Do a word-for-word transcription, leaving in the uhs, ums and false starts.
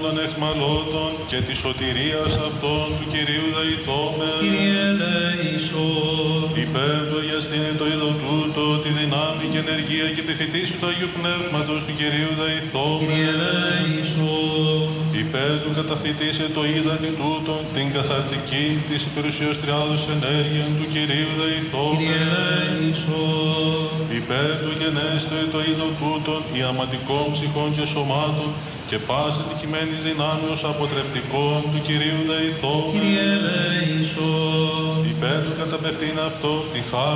των εχμαλώτων και της σωτηρίας αυτών του Κυρίου δεηθόμεν. Κύριε ελέησον. Υπέρ του αγιαστήνε το είδον τούτο, τη δυνάμει και ενεργία και τη φυτίσου του Αγίου Πνεύματος του Κυρίου δεηθόμεν. Κύριε ελέησον. Υπέρ του καταθητήσε το είδανι τούτον, την καθαρτική της υπερουσίας τριάδος ενέργειαν του Κυρίου δεηθόμεν. Κύριε ελέησον. Υπέρ του γενέστε το είδον τούτον, η αματικών ψυχών και σωμάτων, και πάση δικημένης δυνάμεως αποτρεπτικών του Κυρίου δεηθόμεν. Κύριε ελέησον. Υπέρ του καταπευθύν αυτό, τη χάρη